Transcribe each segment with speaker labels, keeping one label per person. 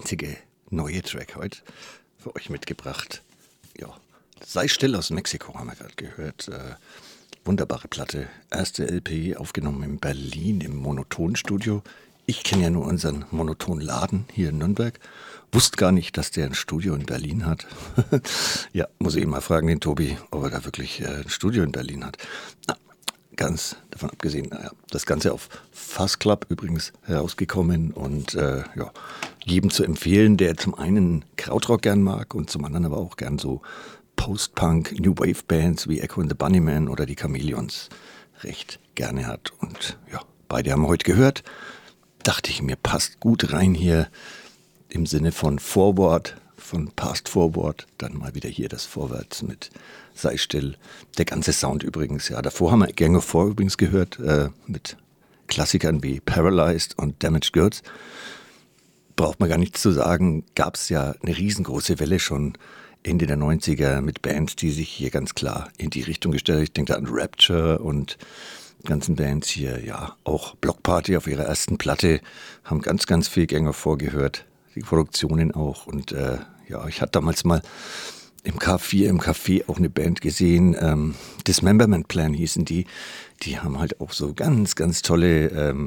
Speaker 1: einzige neue Track heute für euch mitgebracht. Ja, Sei still aus Mexiko haben wir gerade gehört. Wunderbare Platte. Erste LP aufgenommen in Berlin im Monoton-Studio. Ich kenne ja nur unseren Monoton-Laden hier in Nürnberg. Wusste gar nicht, dass der ein Studio in Berlin hat. Ja, muss ich mal fragen, den Tobi, ob er da wirklich ein Studio in Berlin hat. Na, ganz davon abgesehen, das Ganze auf Fuzz Club übrigens herausgekommen und ja, jedem zu empfehlen, der zum einen Krautrock gern mag und zum anderen aber auch gern so Post-Punk, New Wave Bands wie Echo and the Bunnymen oder die Chameleons recht gerne hat. Und ja, beide haben wir heute gehört. Dachte ich mir, passt gut rein hier im Sinne von Forward, von Past Forward, dann mal wieder hier das Vorwärts mit Sei still. Der ganze Sound übrigens, ja, davor haben wir Gang of Four übrigens gehört, mit Klassikern wie Paralyzed und Damaged Goods. Braucht man gar nichts zu sagen, gab es ja eine riesengroße Welle schon Ende der 90er mit Bands, die sich hier ganz klar in die Richtung gestellt haben. Ich denke da an Rapture und ganzen Bands hier, ja, auch Block Party auf ihrer ersten Platte, haben ganz, ganz viel Gang of Four gehört, die Produktionen auch. Und ja, ich hatte damals mal im K4, im Café auch eine Band gesehen, Dismemberment Plan hießen die. Die haben halt auch so ganz, ganz tolle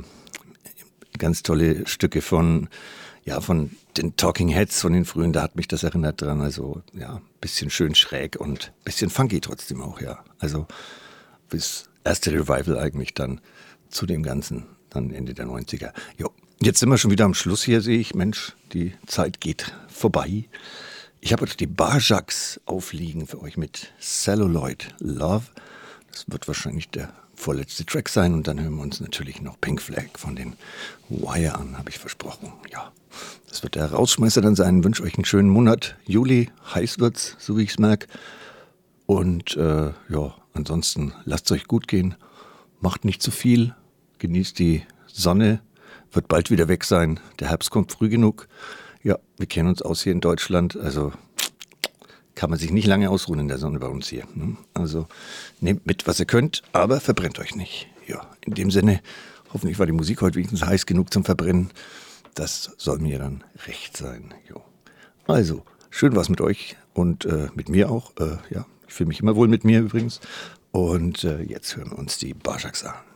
Speaker 1: Stücke von den Talking Heads, von den frühen, da hat mich das erinnert dran. Also ja, bisschen schön schräg und bisschen funky trotzdem auch, ja. Also bis erste Revival eigentlich dann zu dem Ganzen, dann Ende der 90er. Jo, jetzt sind wir schon wieder am Schluss hier, sehe ich. Mensch, die Zeit geht vorbei. Ich habe heute die Barjax aufliegen für euch mit Celluloid Love. Das wird wahrscheinlich der vorletzte Track sein und dann hören wir uns natürlich noch Pink Flag von den Wire an, habe ich versprochen. Ja, das wird der Rausschmeißer dann sein. Ich wünsche euch einen schönen Monat. Juli, heiß wird's, so wie ich es merke. Und ja, ansonsten lasst es euch gut gehen. Macht nicht zu viel. Genießt die Sonne. Wird bald wieder weg sein. Der Herbst kommt früh genug. Ja, wir kennen uns aus hier in Deutschland. Also kann man sich nicht lange ausruhen in der Sonne bei uns hier. Also nehmt mit, was ihr könnt, aber verbrennt euch nicht. Ja, in dem Sinne, hoffentlich war die Musik heute wenigstens heiß genug zum Verbrennen. Das soll mir dann recht sein. Jo. Also, schön war's mit euch und mit mir auch. Ja, ich fühle mich immer wohl mit mir übrigens. Und jetzt hören wir uns die Barjax an.